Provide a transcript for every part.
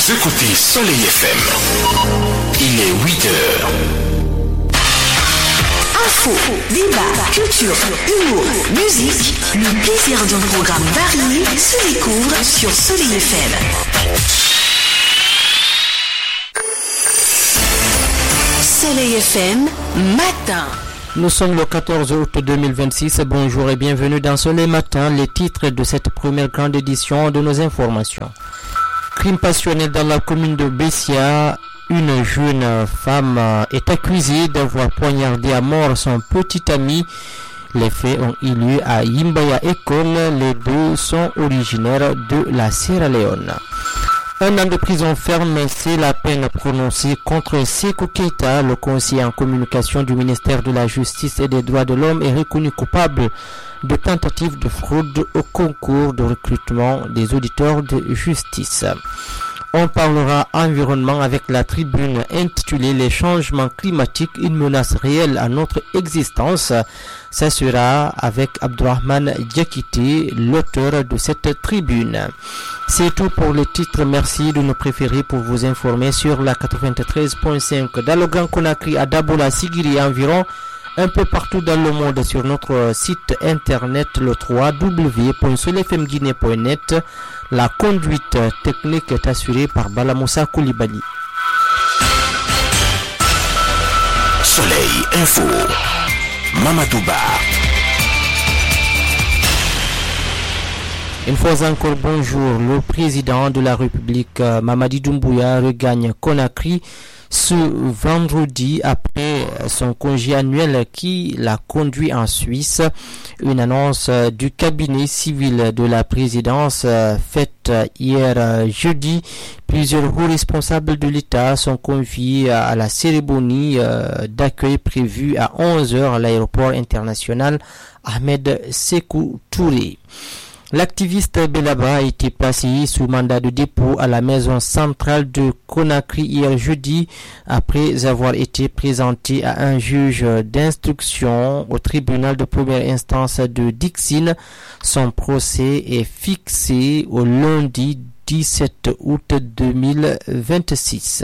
Vous écoutez Soleil FM. Il est 8h. Info, débat, culture, humour, musique, le plaisir d'un programme varié se découvre sur Soleil FM. Soleil FM, matin. Nous sommes le 14 août 2026. Bonjour et bienvenue dans Soleil Matin, les titres de cette première grande édition de nos informations. Crime passionnel dans la commune de Bessia. Une jeune femme est accusée d'avoir poignardé à mort son petit ami. Les faits ont eu lieu à Yimbaya École. Les deux sont originaires de la Sierra Leone. 1 an de prison ferme, c'est la peine prononcée contre Sékou Keita. Le conseiller en communication du ministère de la Justice et des Droits de l'Homme est reconnu coupable de tentative de fraude au concours de recrutement des auditeurs de justice. On parlera environnement avec la tribune intitulée « Les changements climatiques, une menace réelle à notre existence ». Ça sera avec Abdourahmane Diakité, l'auteur de cette tribune. C'est tout pour les titres. Merci de nous préférer pour vous informer sur la 93.5 dans le Grand Conakry, à Dabola, Sigiri environ, un peu partout dans le monde sur notre site internet le www.solefmguinée.net. La conduite technique est assurée par Balamoussa Koulibaly. Soleil Info. Mamadouba. Une fois encore, bonjour. Le président de la République, Mamadi Doumbouya, regagne Conakry ce vendredi après son congé annuel qui l'a conduit en Suisse. Une annonce du cabinet civil de la présidence faite hier jeudi. Plusieurs hauts responsables de l'État sont conviés à la cérémonie d'accueil prévue à 11h à l'aéroport international Ahmed Sékou Touré. L'activiste Belaba a été placé sous mandat de dépôt à la maison centrale de Conakry hier jeudi après avoir été présenté à un juge d'instruction au tribunal de première instance de Dixine. Son procès est fixé au lundi 17 août 2026.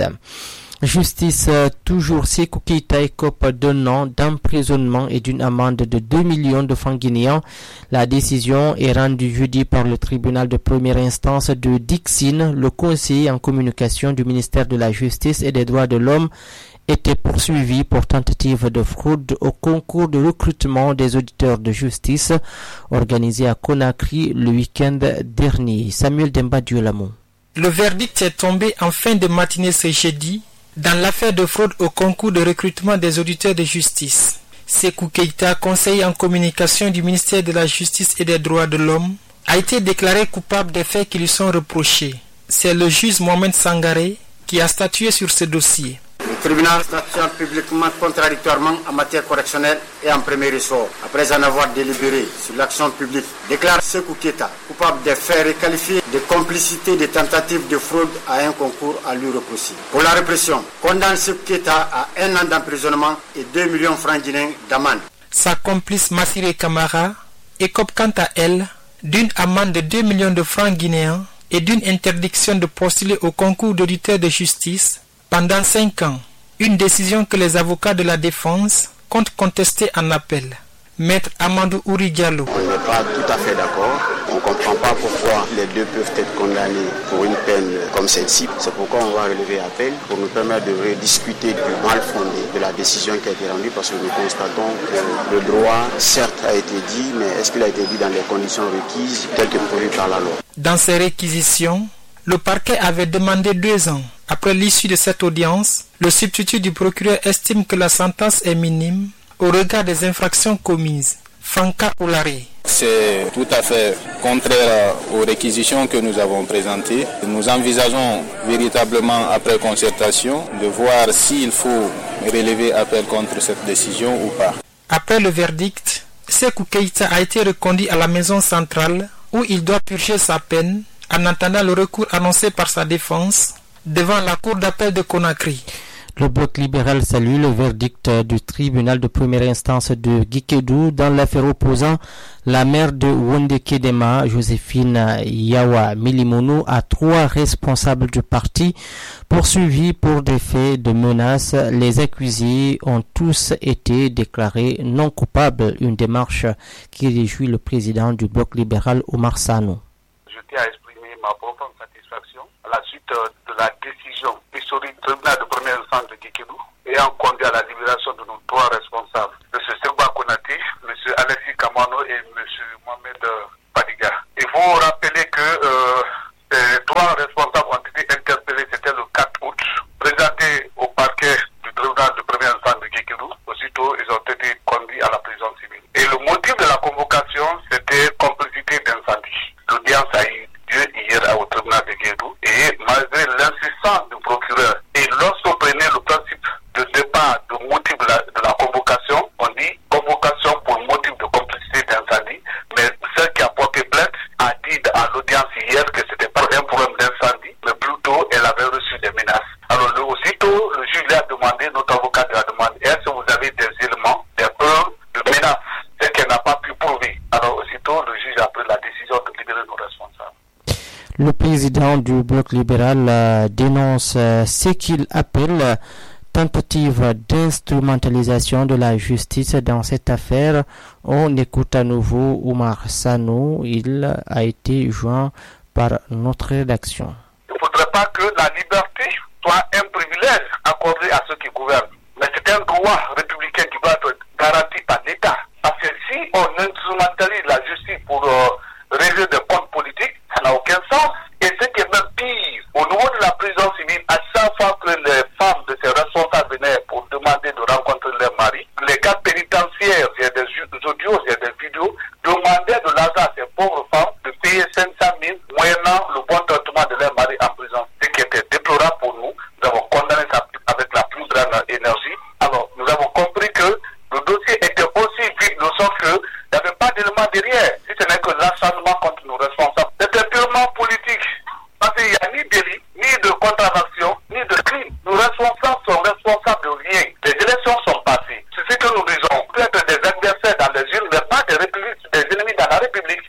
Justice, toujours Sékou Keita écope d'un an d'emprisonnement et d'une amende de 2 millions de francs guinéens. La décision est rendue jeudi par le tribunal de première instance de Dixine. Le conseiller en communication du ministère de la Justice et des Droits de l'Homme était poursuivi pour tentative de fraude au concours de recrutement des auditeurs de justice organisé à Conakry le week-end dernier. Samuel Demba Diolamo. Le verdict est tombé en fin de matinée ce jeudi dans l'affaire de fraude au concours de recrutement des auditeurs de justice. Sékou Keita, conseiller en communication du ministère de la Justice et des Droits de l'Homme, a été déclaré coupable des faits qui lui sont reprochés. C'est le juge Mohamed Sangaré qui a statué sur ce dossier. Le tribunal statuant publiquement contradictoirement en matière correctionnelle et en premier ressort, après en avoir délibéré sur l'action publique, déclare Sékou Keita coupable des faits requalifiés de complicité de tentative de fraude à un concours à lui reproché. Pour la répression, condamne Sékou Keita à 1 an d'emprisonnement et 2 millions de francs guinéens d'amende. Sa complice Massiré Camara écope quant à elle d'une amende de 2 millions de francs guinéens et d'une interdiction de postuler au concours d'auditeurs de justice pendant 5 ans, une décision que les avocats de la défense comptent contester en appel. Maître Amadou Ouri Diallo. On n'est pas tout à fait d'accord. On ne comprend pas pourquoi les deux peuvent être condamnés pour une peine comme celle-ci. C'est pourquoi on va relever appel pour nous permettre de rediscuter du mal fondé de la décision qui a été rendue, parce que nous constatons que le droit, certes, a été dit, mais est-ce qu'il a été dit dans les conditions requises telles que prévues par la loi? Dans ces réquisitions, le parquet avait demandé 2 ans. Après l'issue de cette audience, le substitut du procureur estime que la sentence est minime au regard des infractions commises. Fanka Oulari. C'est tout à fait contraire aux réquisitions que nous avons présentées. Nous envisageons véritablement, après concertation, de voir s'il faut relever appel contre cette décision ou pas. Après le verdict, Sékou Keita a été reconduit à la maison centrale où il doit purger sa peine en attendant le recours annoncé par sa défense devant la cour d'appel de Conakry. Le bloc libéral salue le verdict du tribunal de première instance de Guikédou dans l'affaire opposant la maire de Wondekedema, Joséphine Yawa Milimono, à 3 responsables du parti poursuivis pour des faits de menaces. Les accusés ont tous été déclarés non coupables, une démarche qui réjouit le président du bloc libéral Omar Sano. Je tiens à exprimer ma profonde satisfaction à la suite de la décision historique du tribunal de première instance de Guikédou ayant conduit à la libération de nos 3 responsables, M. Segba Konati, M. Alexis Kamano et M. Mohamed Fadiga. Il faut rappeler que ces 3 responsables ont été interpellés, c'était le 4 août, présentés au parquet du tribunal de première instance de Guikédou. Aussitôt, ils ont été conduits à la prison civile. Et le motif de la convocation, c'était complicité d'incendie. L'audience a eu lieu hier au tribunal de Guikédou et malgré l'insistance du procureur et lorsqu'on prenait le principe de départ du motif de la convocation, on dit convocation pour motif de complicité d'incendie, mais celle qui a porté plainte a dit à l'audience hier que c'était pas un problème d'incendie, mais plutôt elle avait reçu des menaces. Alors aussitôt, le juge lui a demandé, notre avocat lui a demandé, est-ce que vous avez des éléments, des preuves de menaces, ce qu'elle n'a pas pu prouver. Alors aussitôt, le juge a pris la décision de libérer nos responsables. Le président du bloc libéral dénonce ce qu'il appelle tentative d'instrumentalisation de la justice dans cette affaire. On écoute à nouveau Omar Sano. Il a été joint par notre rédaction. Il ne faudrait pas que la liberté soit un privilège accordé à ceux qui gouvernent. Mais c'est un droit républicain qui doit être garanti par l'État. Parce que si on instrumentalise la justice pour régler des comptes politiques, ça n'a aucun sens. Et ce qui est même pire, au niveau de la prison civile, à chaque fois que les femmes de ces responsables venaient pour demander de rencontrer leur mari, les cas pénitentiaires, il y a des audios, il y a des vidéos, demandaient de l'argent à ces pauvres femmes de payer 500 000 moyennant le bon traitement de leur mari en prison. Ce qui était déplorable pour nous. Nous avons condamné ça avec la plus grande énergie. Alors, nous avons compris que le dossier était aussi vide, de sorte qu'il n'y avait pas d'élément derrière, si ce n'est que l'acharnement contre nos responsables. C'était purement politique. Parce qu'il n'y a ni délit, ni de contravention, ni de crime. Nos responsables sont responsables de rien. Les élections sont passées. C'est ce que nous disons. Peut-être des adversaires dans les urnes, mais pas des ennemis dans la République.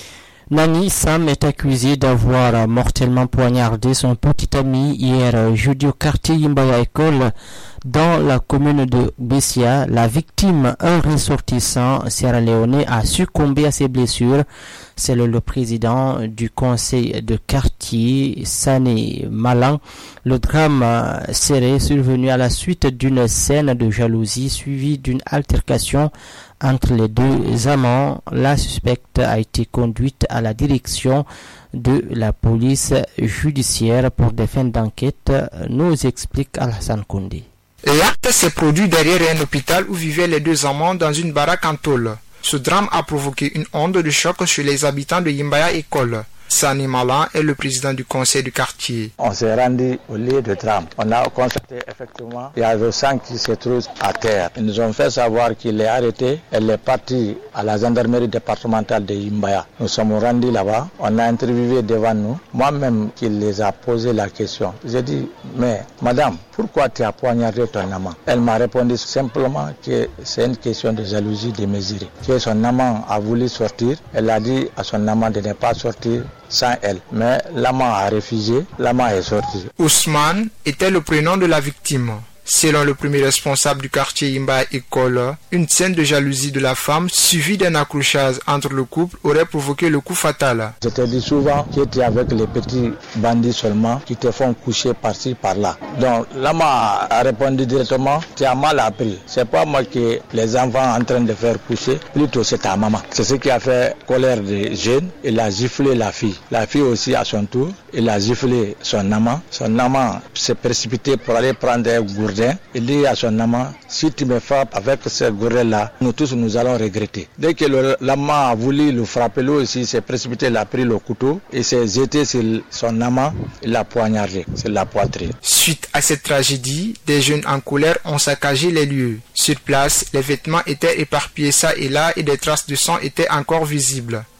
Nani Sam est accusé d'avoir mortellement poignardé son petit ami hier jeudi au quartier Yimbaya École dans la commune de Bessia. La victime, un ressortissant sierra-léonais, a succombé à ses blessures. C'est le président du conseil de quartier, Sané Malan. Le drame serait survenu à la suite d'une scène de jalousie suivie d'une altercation entre les 2 amants. La suspecte a été conduite à la direction de la police judiciaire pour des fins d'enquête, nous explique Alassane Koundé. L'acte s'est produit derrière un hôpital où vivaient les 2 amants dans une baraque en tôle. Ce drame a provoqué une onde de choc chez les habitants de Yimbaya École. Sani Malan est le président du conseil du quartier. On s'est rendu au lieu de drame. On a constaté effectivement qu'il y a le sang qui se trouve à terre. Ils nous ont fait savoir qu'il est arrêté. Elle est partie à la gendarmerie départementale de Yimbaya. Nous sommes rendus là-bas. On a interviewé devant nous. Moi-même qui les a posé la question. J'ai dit, mais madame, pourquoi tu as poignardé ton amant? Elle m'a répondu simplement que c'est une question de jalousie démesurée. Que son amant a voulu sortir. Elle a dit à son amant de ne pas sortir sans elle. Mais l'amant a refusé, l'amant est sorti. Ousmane était le prénom de la victime. Selon le premier responsable du quartier Yimbaya École, une scène de jalousie de la femme suivie d'un accrochage entre le couple aurait provoqué le coup fatal. Je te dis souvent que tu es avec les petits bandits seulement qui te font coucher par-ci par-là. Donc l'amant a répondu directement, tu as mal appris. C'est pas moi qui les enfants en train de faire coucher, plutôt c'est ta maman. C'est ce qui a fait colère des jeunes. Il a giflé la fille. La fille aussi à son tour, il a giflé son amant. Son amant s'est précipité pour aller prendre un gourdin. Il dit à son amant, si tu me frappes avec ce gourdin-là, nous tous nous allons regretter. Dès que l'amant a voulu le frapper, lui aussi s'est précipité, il a pris le couteau et s'est jeté sur son amant, il l'a poignardé, c'est la poitrine. Suite à cette tragédie, des jeunes en colère ont saccagé les lieux. Sur place, les vêtements étaient éparpillés ça et là et des traces de sang étaient encore visibles.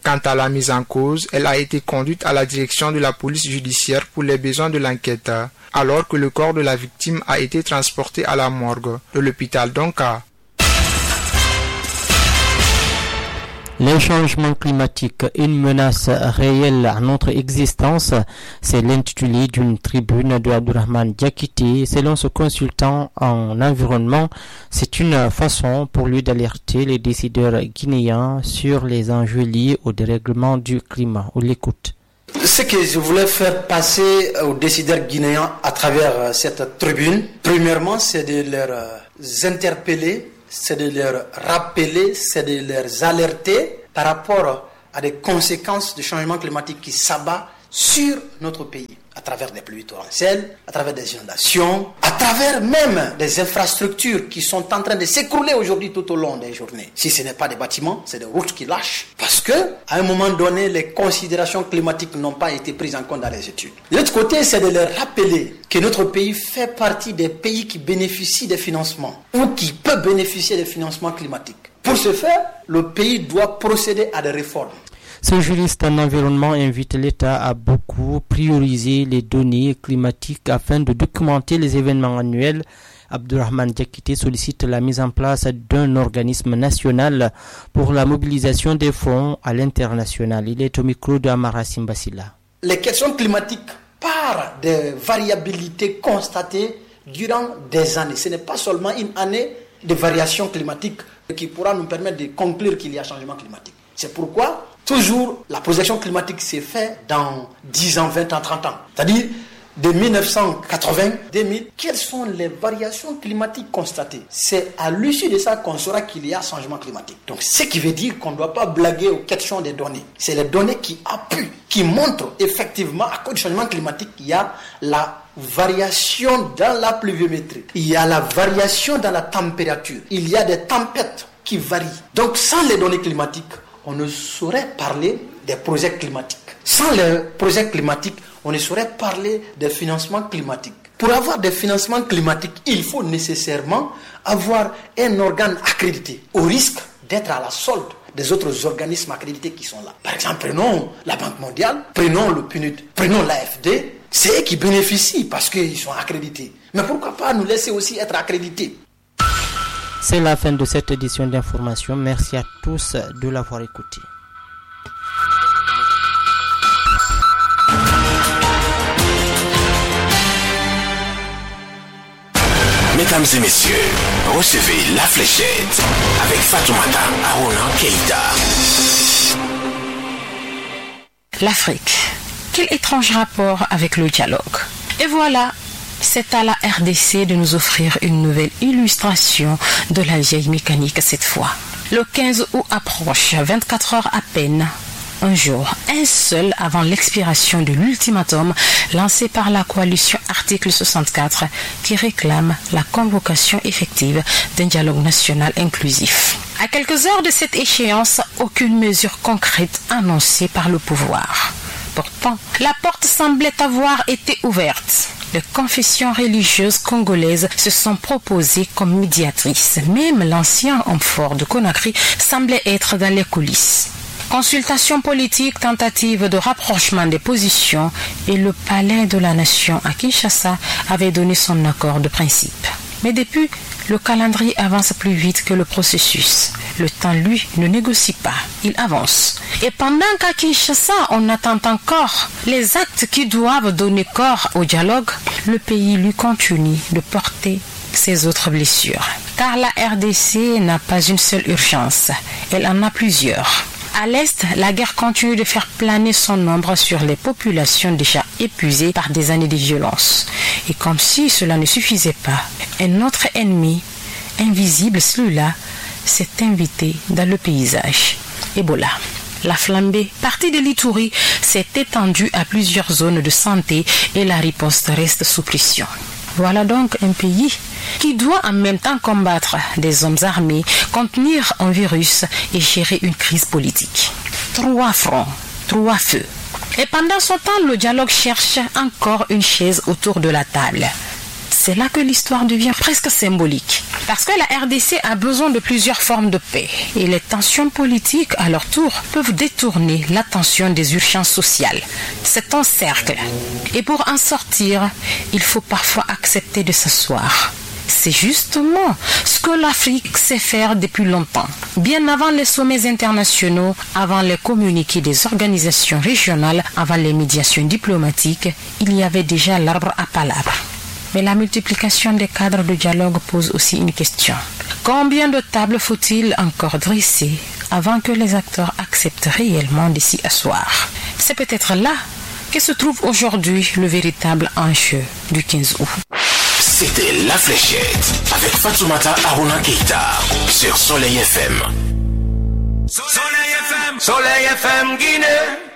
Quant à la mise en cause, elle a été conduite à la direction de la police judiciaire pour les besoins de l'enquête, alors que le corps de la victime a été transporté à la morgue de l'hôpital d'Onka. Les changements climatiques, une menace réelle à notre existence, c'est l'intitulé d'une tribune de Abdourahmane Diakité. Selon ce consultant en environnement, c'est une façon pour lui d'alerter les décideurs guinéens sur les enjeux liés au dérèglement du climat. On l'écoute. Ce que je voulais faire passer aux décideurs guinéens à travers cette tribune, premièrement, c'est de les interpeller, c'est de leur rappeler, c'est de les alerter par rapport à des conséquences du changement climatique qui s'abat sur notre pays, à travers des pluies torrentielles, à travers des inondations, à travers même des infrastructures qui sont en train de s'écrouler aujourd'hui tout au long des journées. Si ce n'est pas des bâtiments, c'est des routes qui lâchent. Parce que, à un moment donné, les considérations climatiques n'ont pas été prises en compte dans les études. De l'autre côté, c'est de leur rappeler que notre pays fait partie des pays qui bénéficient des financements ou qui peuvent bénéficier des financements climatiques. Pour ce faire, le pays doit procéder à des réformes. Ce juriste en environnement invite l'État à beaucoup prioriser les données climatiques afin de documenter les événements annuels. Abdourahmane Diakité sollicite la mise en place d'un organisme national pour la mobilisation des fonds à l'international. Il est au micro de Amara Simbasila. Les questions climatiques partent des variabilités constatées durant des années. Ce n'est pas seulement une année de variation climatique qui pourra nous permettre de conclure qu'il y a changement climatique. C'est pourquoi toujours la projection climatique s'est faite dans 10 ans, 20 ans, 30 ans. C'est-à-dire de 1980, 2000, quelles sont les variations climatiques constatées? C'est à l'issue de ça qu'on saura qu'il y a changement climatique. Donc ce qui veut dire qu'on ne doit pas blaguer aux questions des données. C'est les données qui appuient, qui montrent effectivement à cause du changement climatique, il y a la variation dans la pluviométrie, il y a la variation dans la température, il y a des tempêtes qui varient. Donc sans les données climatiques, on ne saurait parler des projets climatiques. Sans les projets climatiques, on ne saurait parler des financements climatiques. Pour avoir des financements climatiques, il faut nécessairement avoir un organe accrédité, au risque d'être à la solde des autres organismes accrédités qui sont là. Par exemple, prenons la Banque mondiale, prenons le PNUD, prenons l'AFD, c'est eux qui bénéficient parce qu'ils sont accrédités. Mais pourquoi pas nous laisser aussi être accrédités? C'est la fin de cette édition d'information. Merci à tous de l'avoir écouté. Mesdames et messieurs, recevez la fléchette avec Fatoumata Arona Keïta. L'Afrique. Quel étrange rapport avec le dialogue. Et voilà, c'est à la RDC de nous offrir une nouvelle illustration de la vieille mécanique cette fois. Le 15 août approche, 24 heures à peine. Un jour, un seul avant l'expiration de l'ultimatum lancé par la coalition article 64 qui réclame la convocation effective d'un dialogue national inclusif. À quelques heures de cette échéance, aucune mesure concrète annoncée par le pouvoir. Pourtant, la porte semblait avoir été ouverte. Les confessions religieuses congolaises se sont proposées comme médiatrices. Même l'ancien homme fort de Conakry semblait être dans les coulisses. Consultation politique, tentative de rapprochement des positions et le palais de la nation à Kinshasa avait donné son accord de principe. Mais depuis, le calendrier avance plus vite que le processus. Le temps, lui, ne négocie pas, il avance. Et pendant qu'à Kinshasa, on attend encore les actes qui doivent donner corps au dialogue, le pays lui continue de porter ses autres blessures. Car la RDC n'a pas une seule urgence, elle en a plusieurs. À l'Est, la guerre continue de faire planer son ombre sur les populations déjà épuisées par des années de violence. Et comme si cela ne suffisait pas, un autre ennemi, invisible celui-là, s'est invité dans le paysage. Ebola. La flambée, partie de l'Ituri, s'est étendue à plusieurs zones de santé et la riposte reste sous pression. Voilà donc un pays qui doit en même temps combattre des hommes armés, contenir un virus et gérer une crise politique. 3 fronts, 3 feux. Et pendant ce temps, le dialogue cherche encore une chaise autour de la table. C'est là que l'histoire devient presque symbolique. Parce que la RDC a besoin de plusieurs formes de paix. Et les tensions politiques, à leur tour, peuvent détourner l'attention des urgences sociales. C'est un cercle. Et pour en sortir, il faut parfois accepter de s'asseoir. C'est justement ce que l'Afrique sait faire depuis longtemps. Bien avant les sommets internationaux, avant les communiqués des organisations régionales, avant les médiations diplomatiques, il y avait déjà l'arbre à palabres. Mais la multiplication des cadres de dialogue pose aussi une question. Combien de tables faut-il encore dresser avant que les acteurs acceptent réellement de s'y asseoir? C'est peut-être là que se trouve aujourd'hui le véritable enjeu du 15 août. C'était La Fléchette avec Fatoumata Aruna Keita sur Soleil FM. Soleil FM, Soleil FM Guinée.